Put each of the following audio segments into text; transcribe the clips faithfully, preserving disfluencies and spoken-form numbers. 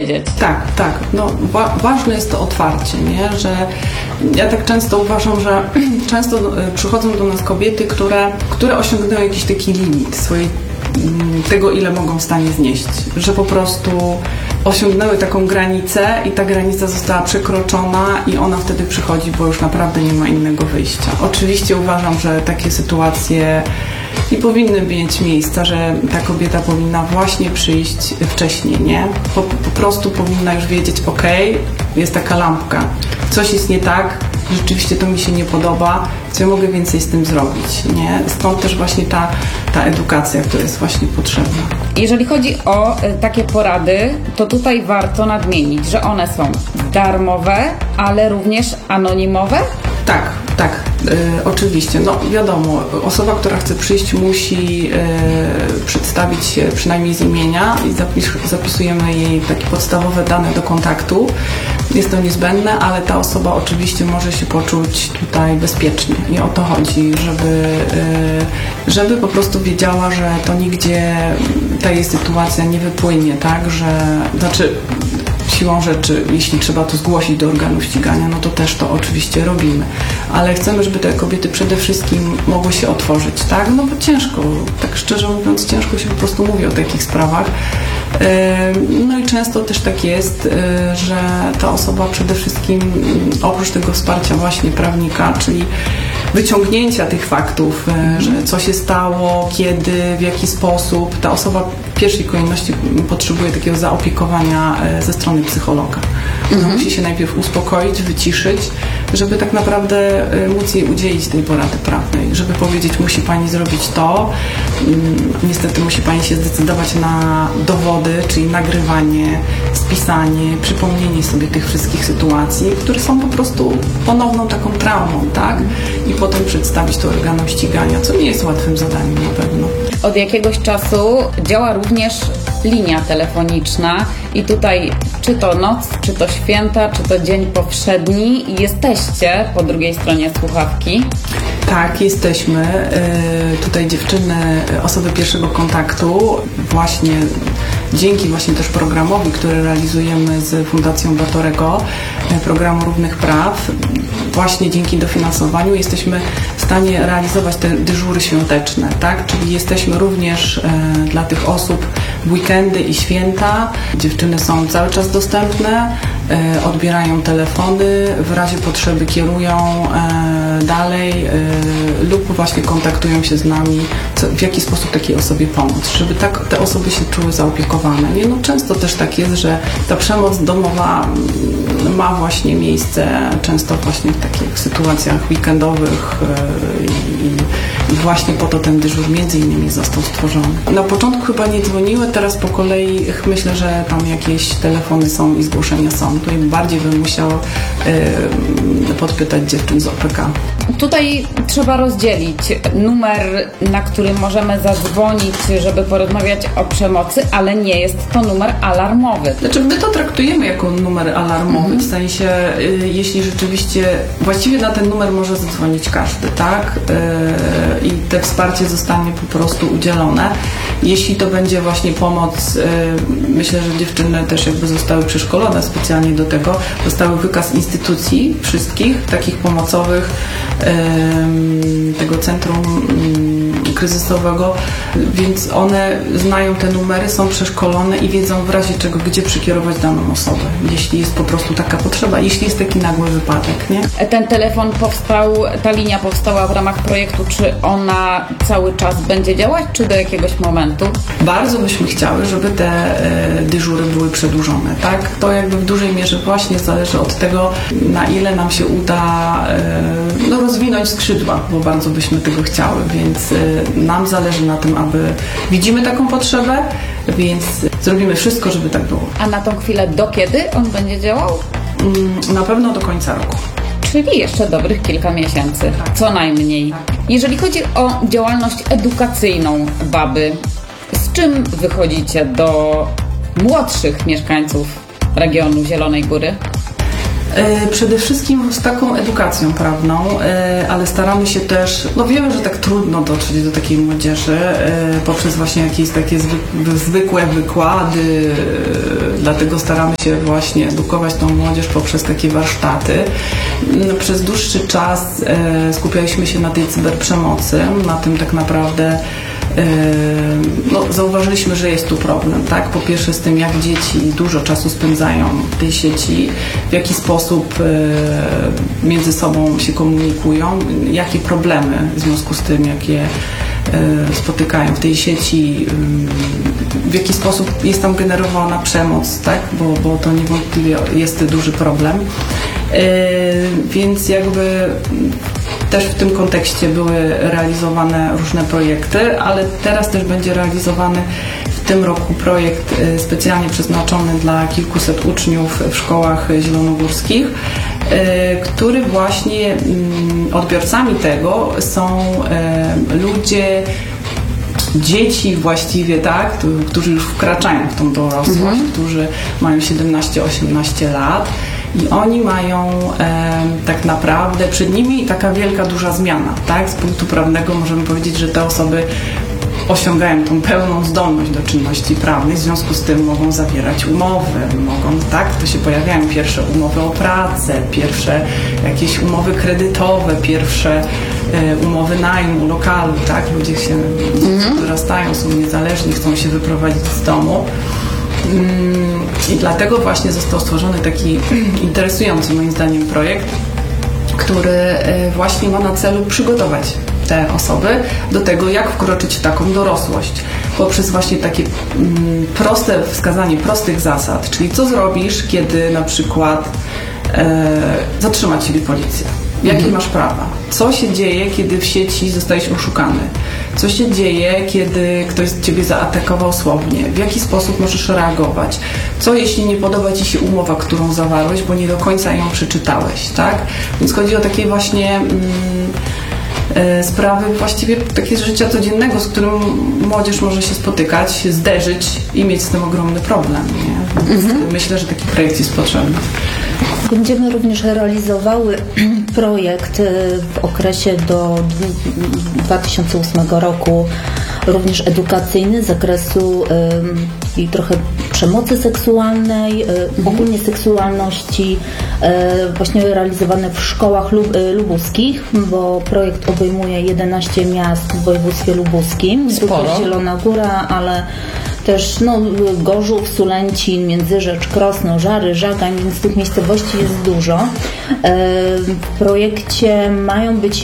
powiedzieć. Tak, tak. No, wa- ważne jest to otwarcie, nie? Że ja tak często uważam, że często przychodzą do nas kobiety, które, które osiągnęły jakiś taki limit swojej, tego, ile mogą w stanie znieść. Że po prostu osiągnęły taką granicę i ta granica została przekroczona i ona wtedy przychodzi, bo już naprawdę nie ma innego wyjścia. Oczywiście uważam, że takie sytuacje nie powinny mieć miejsca, że ta kobieta powinna właśnie przyjść wcześniej, nie? Po, po prostu powinna już wiedzieć, okej, jest taka lampka, coś jest nie tak, rzeczywiście to mi się nie podoba, co ja mogę więcej z tym zrobić, nie? Stąd też właśnie ta, ta edukacja, która jest właśnie potrzebna. Jeżeli chodzi o takie porady, to tutaj warto nadmienić, że one są darmowe, ale również anonimowe? Tak, tak, e, oczywiście. No wiadomo, osoba, która chce przyjść, musi e, przedstawić się przynajmniej z imienia i zapis, zapisujemy jej takie podstawowe dane do kontaktu. Jest to niezbędne, ale ta osoba oczywiście może się poczuć tutaj bezpiecznie. I o to chodzi, żeby, e, żeby po prostu wiedziała, że to nigdzie ta jej sytuacja nie wypłynie, tak, że znaczy siłą rzeczy, jeśli trzeba to zgłosić do organów ścigania, no to też to oczywiście robimy. Ale chcemy, żeby te kobiety przede wszystkim mogły się otworzyć, tak? No bo ciężko, tak szczerze mówiąc, ciężko się po prostu mówi o takich sprawach. No i często też tak jest, że ta osoba przede wszystkim oprócz tego wsparcia właśnie prawnika, czyli wyciągnięcia tych faktów, że co się stało, kiedy, w jaki sposób, ta osoba w pierwszej kolejności potrzebuje takiego zaopiekowania ze strony psychologa. Mhm. Musi się najpierw uspokoić, wyciszyć, żeby tak naprawdę móc jej udzielić tej porady prawnej, żeby powiedzieć, musi Pani zrobić to, niestety musi Pani się zdecydować na dowody, czyli nagrywanie, spisanie, przypomnienie sobie tych wszystkich sytuacji, które są po prostu ponowną taką traumą, tak? I potem przedstawić to organom ścigania, co nie jest łatwym zadaniem na pewno. Od jakiegoś czasu działa również linia telefoniczna i tutaj czy to noc, czy to święta, czy to dzień powszedni jesteście po drugiej stronie słuchawki. Tak, jesteśmy. Tutaj dziewczyny, osoby pierwszego kontaktu właśnie dzięki właśnie też programowi, który realizujemy z Fundacją Batorego, programu Równych Praw, właśnie dzięki dofinansowaniu jesteśmy w stanie realizować te dyżury świąteczne, tak? Czyli jesteśmy również e, dla tych osób w weekendy i święta. Dziewczyny są cały czas dostępne, e, odbierają telefony, w razie potrzeby kierują e, dalej e, lub właśnie kontaktują się z nami, co, w jaki sposób takiej osobie pomóc, żeby tak te osoby się czuły zaopiekowane. Nie? No, często też tak jest, że ta przemoc domowa ma właśnie miejsce często właśnie w takich sytuacjach weekendowych i, i właśnie po to ten dyżur między innymi został stworzony. Na początku chyba nie dzwoniły, teraz po kolei myślę, że tam jakieś telefony są i zgłoszenia są. Tutaj bardziej bym musiał y, podpytać dziewczyn z O P K. Tutaj trzeba rozdzielić numer, na który możemy zadzwonić, żeby porozmawiać o przemocy, ale nie jest to numer alarmowy. Znaczy my to traktujemy jako numer alarmowy, mm-hmm. w sensie y, jeśli rzeczywiście, właściwie na ten numer może zadzwonić każdy, tak? Y, I te wsparcie zostanie po prostu udzielone. Jeśli to będzie właśnie pomoc, y, myślę, że dziewczyny też jakby zostały przeszkolone specjalnie do tego, dostały wykaz instytucji wszystkich, takich pomocowych, y, tego centrum y, kryzysowego, więc one znają te numery, są przeszkolone i wiedzą w razie czego, gdzie przekierować daną osobę, jeśli jest po prostu taka potrzeba, jeśli jest taki nagły wypadek, nie? Ten telefon powstał, ta linia powstała w ramach projektu, czy ona cały czas będzie działać, czy do jakiegoś momentu? Bardzo byśmy chciały, żeby te e, dyżury były przedłużone, tak? To jakby w dużej mierze właśnie zależy od tego, na ile nam się uda e, no, rozwinąć skrzydła, bo bardzo byśmy tego chciały, więc e, nam zależy na tym, aby widzimy taką potrzebę, więc zrobimy wszystko, żeby tak było. A na tą chwilę do kiedy on będzie działał? Na pewno do końca roku. Czyli jeszcze dobrych kilka miesięcy, tak. Co najmniej. Jeżeli chodzi o działalność edukacyjną Baby, z czym wychodzicie do młodszych mieszkańców regionu Zielonej Góry? Przede wszystkim z taką edukacją prawną, ale staramy się też, no wiemy, że tak trudno dotrzeć do takiej młodzieży poprzez właśnie jakieś takie zwykłe wykłady, dlatego staramy się właśnie edukować tą młodzież poprzez takie warsztaty. Przez dłuższy czas skupialiśmy się na tej cyberprzemocy, na tym tak naprawdę no, zauważyliśmy, że jest tu problem, tak? Po pierwsze z tym, jak dzieci dużo czasu spędzają w tej sieci, w jaki sposób między sobą się komunikują, jakie problemy w związku z tym, jakie spotykają w tej sieci, w jaki sposób jest tam generowana przemoc, tak? Bo, bo to niewątpliwie jest duży problem. Więc jakby też w tym kontekście były realizowane różne projekty, ale teraz też będzie realizowany w tym roku projekt specjalnie przeznaczony dla kilkuset uczniów w szkołach zielonogórskich, który właśnie odbiorcami tego są ludzie, dzieci właściwie, tak, którzy już wkraczają w tą dorosłość, mhm. którzy mają siedemnaście osiemnaście lat. I oni mają e, tak naprawdę przed nimi taka wielka, duża zmiana, tak? Z punktu prawnego możemy powiedzieć, że te osoby osiągają tą pełną zdolność do czynności prawnych, w związku z tym mogą zawierać umowy, mogą, tak? To się pojawiają pierwsze umowy o pracę, pierwsze jakieś umowy kredytowe, pierwsze e, umowy najmu, lokalu, tak? Ludzie się mhm. wyrastają, są niezależni, chcą się wyprowadzić z domu. I dlatego właśnie został stworzony taki interesujący moim zdaniem projekt, który właśnie ma na celu przygotować te osoby do tego, jak wkroczyć w taką dorosłość. Poprzez właśnie takie proste wskazanie prostych zasad, czyli co zrobisz, kiedy na przykład e, zatrzyma Cię policja. Jakie mhm. masz prawa? Co się dzieje, kiedy w sieci zostajesz oszukany? Co się dzieje, kiedy ktoś Ciebie zaatakował słownie? W jaki sposób możesz reagować? Co jeśli nie podoba Ci się umowa, którą zawarłeś, bo nie do końca ją przeczytałeś, tak? Więc chodzi o takie właśnie mm, e, sprawy właściwie takie z życia codziennego, z którym młodzież może się spotykać, zderzyć i mieć z tym ogromny problem, nie? Więc mhm. myślę, że taki projekt jest potrzebny. Będziemy również realizowały projekt w okresie do dwa tysiące ósmego roku, również edukacyjny z zakresu i um, trochę przemocy seksualnej, um, ogólnie seksualności, um, właśnie realizowane w szkołach lub, lubuskich, bo projekt obejmuje jedenaście miast w województwie lubuskim, również Zielona Góra, ale też no, Gorzów, Sulęcin, Międzyrzecz, Krosno, Żary, Żagań, więc tych miejscowości jest dużo. W projekcie mają być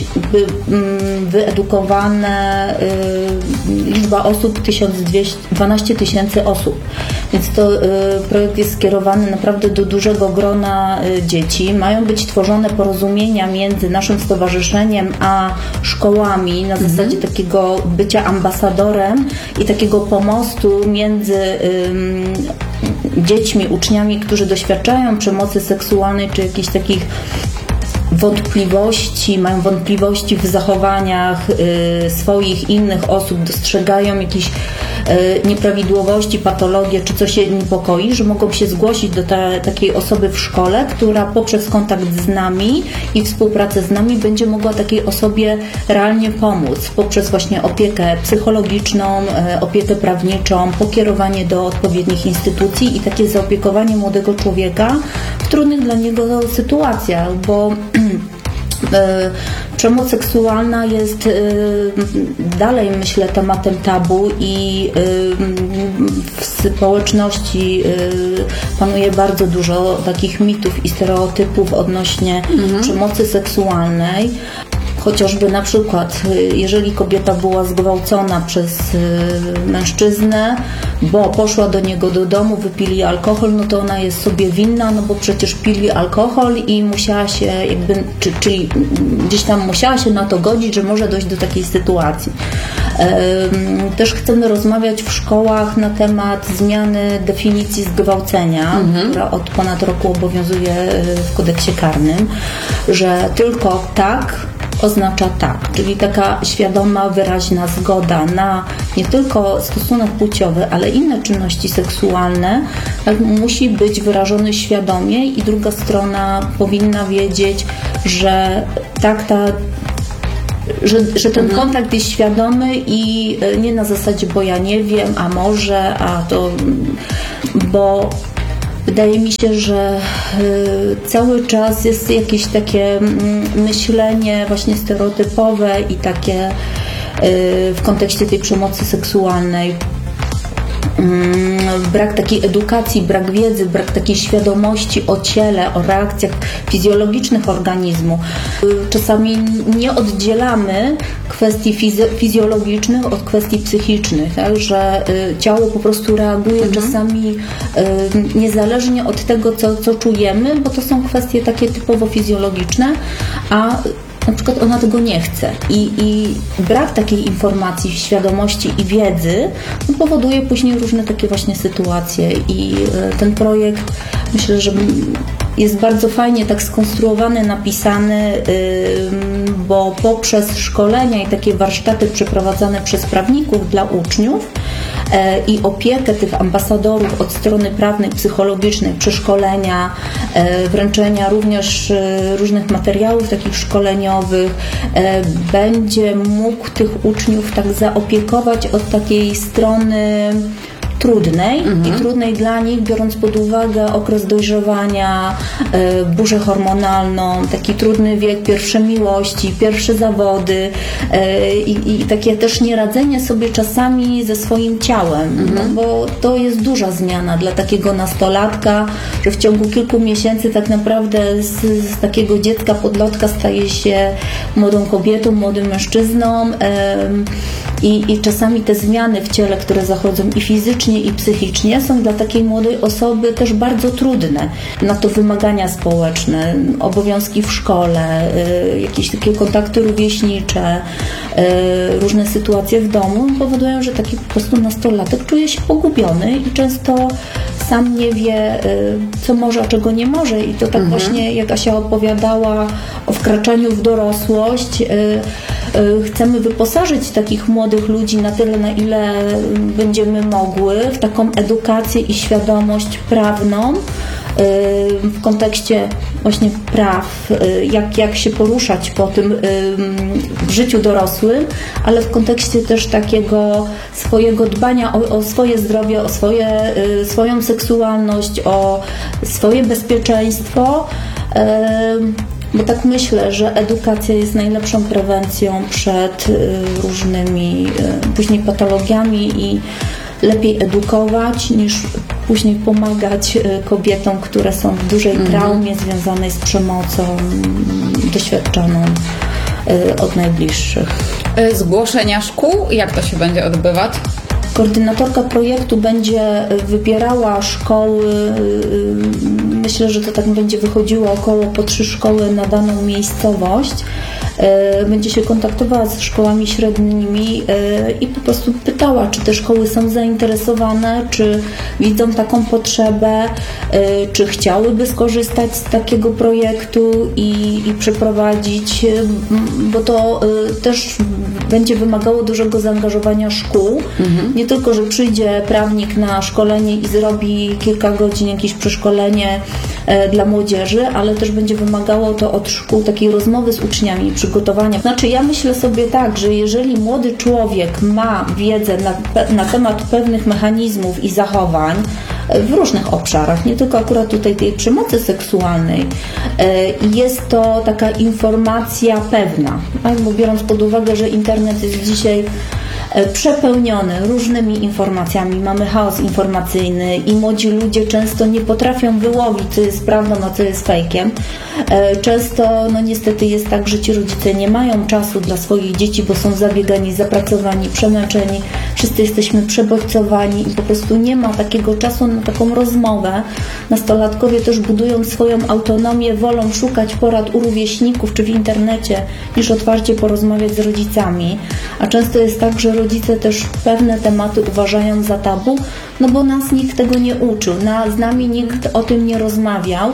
wyedukowane liczba osób dwanaście tysięcy osób, więc to projekt jest skierowany naprawdę do dużego grona dzieci. Mają być tworzone porozumienia między naszym stowarzyszeniem a szkołami na zasadzie takiego bycia ambasadorem i takiego pomostu między ym, dziećmi, uczniami, którzy doświadczają przemocy seksualnej czy jakichś takich wątpliwości, mają wątpliwości w zachowaniach y, swoich, innych osób, dostrzegają jakieś y, nieprawidłowości, patologie, czy coś się niepokoi, że mogą się zgłosić do ta, takiej osoby w szkole, która poprzez kontakt z nami i współpracę z nami będzie mogła takiej osobie realnie pomóc, poprzez właśnie opiekę psychologiczną, y, opiekę prawniczą, pokierowanie do odpowiednich instytucji i takie zaopiekowanie młodego człowieka w trudnych dla niego sytuacjach, bo przemoc seksualna jest dalej, myślę, tematem tabu i w społeczności panuje bardzo dużo takich mitów i stereotypów odnośnie mhm. przemocy seksualnej. Chociażby na przykład, jeżeli kobieta była zgwałcona przez mężczyznę, bo poszła do niego do domu, wypili alkohol, no to ona jest sobie winna, no bo przecież pili alkohol i musiała się jakby, czy, czyli gdzieś tam musiała się na to godzić, że może dojść do takiej sytuacji. Też chcemy rozmawiać w szkołach na temat zmiany definicji zgwałcenia, mhm. która od ponad roku obowiązuje w kodeksie karnym, że tylko tak oznacza tak, czyli taka świadoma, wyraźna zgoda na nie tylko stosunek płciowy, ale inne czynności seksualne, tak, musi być wyrażony świadomie i druga strona powinna wiedzieć, że tak ta Że, że ten mhm. kontakt jest świadomy i nie na zasadzie, bo ja nie wiem, a może, a to, bo wydaje mi się, że y, cały czas jest jakieś takie y, myślenie właśnie stereotypowe i takie y, w kontekście tej przemocy seksualnej. Brak takiej edukacji, brak wiedzy, brak takiej świadomości o ciele, o reakcjach fizjologicznych organizmu. Czasami nie oddzielamy kwestii fizy- fizjologicznych od kwestii psychicznych, tak? Że ciało po prostu reaguje mhm. czasami niezależnie od tego, co, co czujemy, bo to są kwestie takie typowo fizjologiczne, a na przykład ona tego nie chce i, i brak takiej informacji, świadomości i wiedzy no, powoduje później różne takie właśnie sytuacje i y, ten projekt myślę, że jest bardzo fajnie tak skonstruowany, napisany, y, bo poprzez szkolenia i takie warsztaty przeprowadzane przez prawników dla uczniów i opiekę tych ambasadorów od strony prawnej, psychologicznej, przeszkolenia, wręczenia również różnych materiałów takich szkoleniowych, będzie mógł tych uczniów tak zaopiekować od takiej strony trudnej mhm. i trudnej dla nich, biorąc pod uwagę okres dojrzewania, e, burzę hormonalną, taki trudny wiek, pierwsze miłości, pierwsze zawody e, i, i takie też nieradzenie sobie czasami ze swoim ciałem, mhm. no, bo to jest duża zmiana dla takiego nastolatka, że w ciągu kilku miesięcy tak naprawdę z, z takiego dziecka podlotka staje się młodą kobietą, młodym mężczyzną e, i, i czasami te zmiany w ciele, które zachodzą i fizycznie, i psychicznie są dla takiej młodej osoby też bardzo trudne. Na to wymagania społeczne, obowiązki w szkole, y, jakieś takie kontakty rówieśnicze, y, różne sytuacje w domu powodują, że taki po prostu nastolatek czuje się pogubiony i często sam nie wie, y, co może, a czego nie może. I to tak mhm. właśnie, jak Asia opowiadała o wkraczaniu w dorosłość, y, y, chcemy wyposażyć takich młodych ludzi na tyle, na ile będziemy mogły, w taką edukację i świadomość prawną w kontekście właśnie praw, jak, jak się poruszać po tym w życiu dorosłym, ale w kontekście też takiego swojego dbania o, o swoje zdrowie, o swoje, swoją seksualność, o swoje bezpieczeństwo. Bo tak myślę, że edukacja jest najlepszą prewencją przed różnymi później patologiami i lepiej edukować niż później pomagać kobietom, które są w dużej mhm. traumie związanej z przemocą doświadczaną od najbliższych. Zgłoszenia szkół, jak to się będzie odbywać? Koordynatorka projektu będzie wybierała szkoły, myślę, że to tak będzie wychodziło około po trzy szkoły na daną miejscowość. Będzie się kontaktowała z szkołami średnimi i po prostu pytała, czy te szkoły są zainteresowane, czy widzą taką potrzebę, czy chciałyby skorzystać z takiego projektu i, i przeprowadzić, bo to też będzie wymagało dużego zaangażowania szkół. Mhm. Nie tylko, że przyjdzie prawnik na szkolenie i zrobi kilka godzin jakieś przeszkolenie dla młodzieży, ale też będzie wymagało to od szkół takiej rozmowy z uczniami, przygotowania. Znaczy ja myślę sobie tak, że jeżeli młody człowiek ma wiedzę na, na temat pewnych mechanizmów i zachowań w różnych obszarach, nie tylko akurat tutaj tej przemocy seksualnej, jest to taka informacja pewna, tak? Bo biorąc pod uwagę, że internet jest dzisiaj przepełniony różnymi informacjami, mamy chaos informacyjny i młodzi ludzie często nie potrafią wyłowić, co jest prawdą, a co jest fejkiem. Często, no niestety jest tak, że ci rodzice nie mają czasu dla swoich dzieci, bo są zabiegani, zapracowani, przemęczeni, wszyscy jesteśmy przebodźcowani i po prostu nie ma takiego czasu na taką rozmowę. Nastolatkowie też budując swoją autonomię, wolą szukać porad u rówieśników czy w internecie, niż otwarcie porozmawiać z rodzicami. A często jest tak, że rodzice też pewne tematy uważają za tabu, no bo nas nikt tego nie uczył, na, z nami nikt o tym nie rozmawiał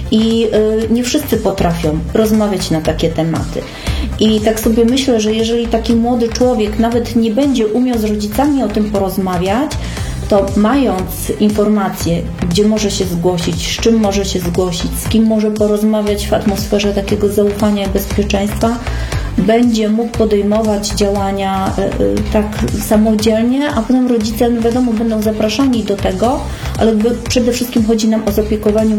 i y, nie wszyscy potrafią rozmawiać na takie tematy. I tak sobie myślę, że jeżeli taki młody człowiek nawet nie będzie umiał z rodzicami o tym porozmawiać, to mając informacje, gdzie może się zgłosić, z czym może się zgłosić, z kim może porozmawiać w atmosferze takiego zaufania i bezpieczeństwa, będzie mógł podejmować działania y, y, tak samodzielnie, a potem rodzice, no wiadomo, będą zapraszani do tego, ale przede wszystkim chodzi nam o zaopiekowanie